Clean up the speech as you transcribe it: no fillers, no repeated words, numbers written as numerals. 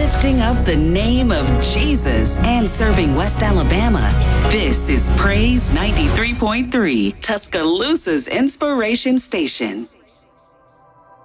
lifting up the name of Jesus and serving West Alabama. This is Praise 93.3, Tuscaloosa's Inspiration Station.